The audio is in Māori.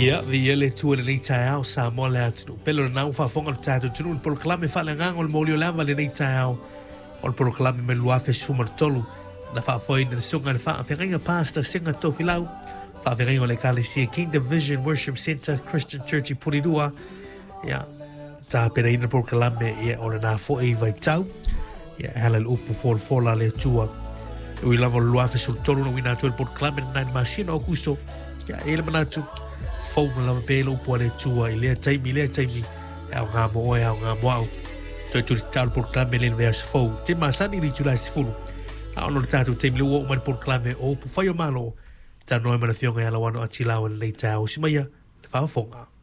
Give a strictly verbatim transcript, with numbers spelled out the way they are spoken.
Ia, via le tua le nei tai au sa mo le atu. Pelo na u fa fonga tato tunu por klame fa le ngang ol molio lava le nei tai au. Ol por klame me lua fe sumar tolu. Na fa foi na sunga fa fa ringa pasta singa to filau. Fa fa ringa le kale si Kingdom Vision Worship Center Christian Church Purirua. Ia, ta pere ina por klame ia ol na fo e vai tau. Ia hala le upu for for la le tua. Ui lava lua fe sul tolu no wina tuel por klame na masina o kuso. Ia ele manatu. Fou na lava pelo po le tua i lea taimi lea taimi au ngā moe au ngā moau toi turi tālu por klame le vea se fou te masani li tula se fulu au no tātu taimi lua o mani por klame o pu whai o malo tā noe mana fionga e ala wano ati lau le leitao si maia le whaafonga